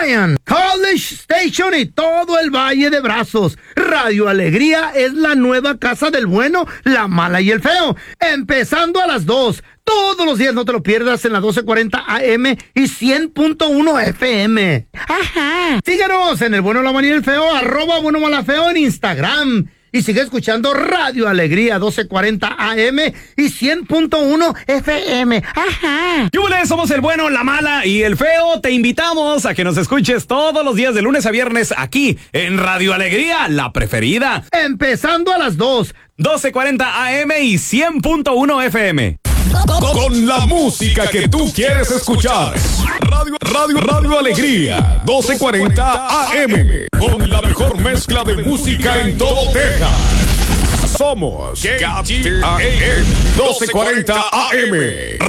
Zion, College Station y todo el Valle de Brazos. Radio Alegría es la nueva casa del bueno, la mala y el feo. Empezando a las 2. Todos los días, no te lo pierdas, en la 1240 AM y 100.1 FM. Ajá. Síguenos en el bueno, la mala y el feo, @bueno, mala, feo en Instagram. Y sigue escuchando Radio Alegría, 1240 AM y 100.1 FM. Ajá. ¡Yule! Somos el bueno, la mala y el feo. Te invitamos a que nos escuches todos los días de lunes a viernes aquí en Radio Alegría, la preferida. Empezando a las 2. 1240 AM y 100.1 FM. Con la música que tú quieres escuchar. Radio Alegría, 1240 AM. Con la mejor mezcla de música en todo Texas. Somos KTAN 1240 AM.